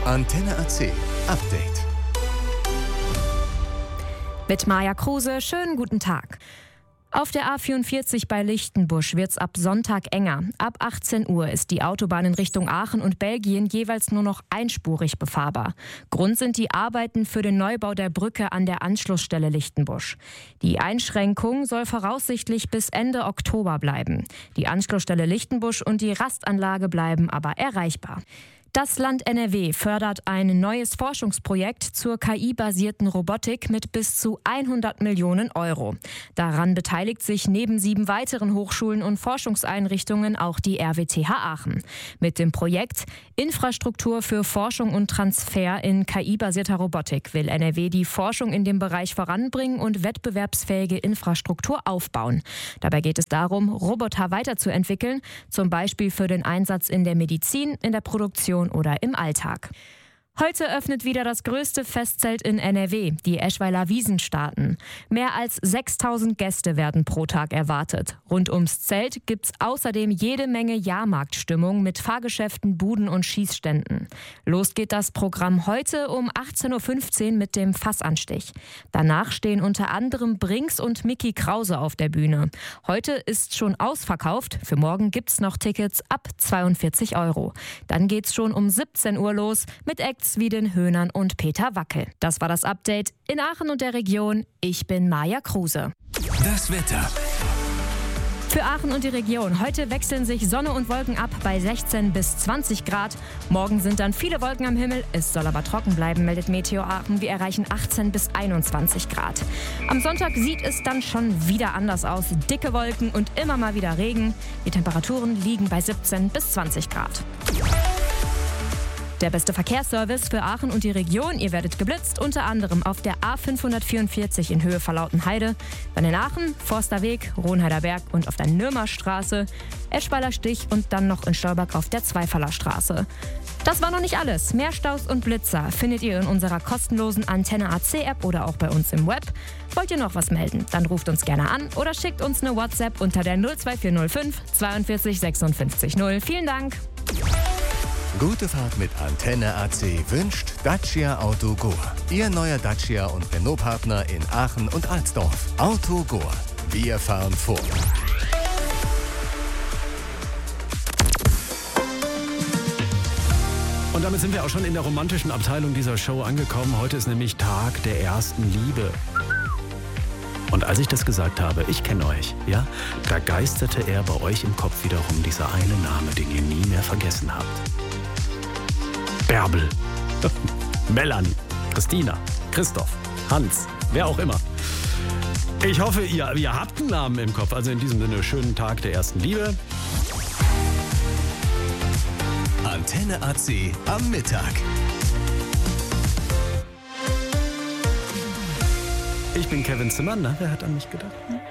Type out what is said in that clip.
Antenne AC Update. Mit Maja Kruse, schönen guten Tag. Auf der A44 bei Lichtenbusch wird's ab Sonntag enger. Ab 18 Uhr ist die Autobahn in Richtung Aachen und Belgien jeweils nur noch einspurig befahrbar. Grund sind die Arbeiten für den Neubau der Brücke an der Anschlussstelle Lichtenbusch. Die Einschränkung soll voraussichtlich bis Ende Oktober bleiben. Die Anschlussstelle Lichtenbusch und die Rastanlage bleiben aber erreichbar. Das Land NRW fördert ein neues Forschungsprojekt zur KI-basierten Robotik mit bis zu 100 Millionen Euro. Daran beteiligt sich neben 7 weiteren Hochschulen und Forschungseinrichtungen auch die RWTH Aachen. Mit dem Projekt Infrastruktur für Forschung und Transfer in KI-basierter Robotik will NRW die Forschung in dem Bereich voranbringen und wettbewerbsfähige Infrastruktur aufbauen. Dabei geht es darum, Roboter weiterzuentwickeln, zum Beispiel für den Einsatz in der Medizin, in der Produktion oder im Alltag. Heute öffnet wieder das größte Festzelt in NRW, die Eschweiler Wiesn starten. Mehr als 6.000 Gäste werden pro Tag erwartet. Rund ums Zelt gibt's außerdem jede Menge Jahrmarktstimmung mit Fahrgeschäften, Buden und Schießständen. Los geht das Programm heute um 18.15 Uhr mit dem Fassanstich. Danach stehen unter anderem Brinks und Mickey Krause auf der Bühne. Heute ist schon ausverkauft, für morgen gibt's noch Tickets ab 42 €. Dann geht's schon um 17 Uhr los mit Acts wie den Höhnern und Peter Wackel. Das war das Update in Aachen und der Region. Ich bin Maja Kruse. Das Wetter. Für Aachen und die Region. Heute wechseln sich Sonne und Wolken ab bei 16 bis 20 Grad. Morgen sind dann viele Wolken am Himmel. Es soll aber trocken bleiben, meldet Meteo Aachen. Wir erreichen 18 bis 21 Grad. Am Sonntag sieht es dann schon wieder anders aus. Dicke Wolken und immer mal wieder Regen. Die Temperaturen liegen bei 17 bis 20 Grad. Der beste Verkehrsservice für Aachen und die Region. Ihr werdet geblitzt, unter anderem auf der A544 in Höhe Verlautenheide, dann in Aachen, Forsterweg, Ronheider Berg und auf der Nürmerstraße, Eschweiler Stich und dann noch in Stolberg auf der Zweifaller Straße. Das war noch nicht alles. Mehr Staus und Blitzer findet ihr in unserer kostenlosen Antenne AC App oder auch bei uns im Web. Wollt ihr noch was melden? Dann ruft uns gerne an oder schickt uns eine WhatsApp unter der 02405 42 56 0. Vielen Dank. Gute Fahrt mit Antenne AC wünscht Dacia Auto Goa. Ihr neuer Dacia und Renault-Partner in Aachen und Alsdorf. Auto Goa. Wir fahren vor. Und damit sind wir auch schon in der romantischen Abteilung dieser Show angekommen. Heute ist nämlich Tag der ersten Liebe. Und als ich das gesagt habe, ich kenne euch, ja, da geisterte er bei euch im Kopf wiederum dieser eine Name, den ihr nie mehr vergessen habt. Bärbel, Melanie, Christina, Christoph, Hans, wer auch immer. Ich hoffe, ihr habt einen Namen im Kopf. Also in diesem Sinne, schönen Tag der ersten Liebe. Antenne AC am Mittag. Ich bin Kevin Zimmermann. Wer hat an mich gedacht?